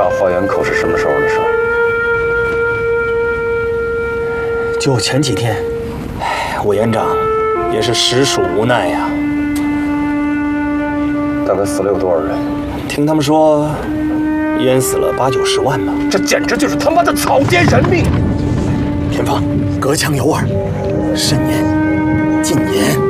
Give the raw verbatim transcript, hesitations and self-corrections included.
花园口是什么时候的事？ 就前几天，哎，委员长也是实属无奈呀。 大概死了有多少人？ 听他们说，淹死了八九十万吧。 这简直就是他妈的草菅人命！ 田芳，隔墙有耳，慎言，禁言。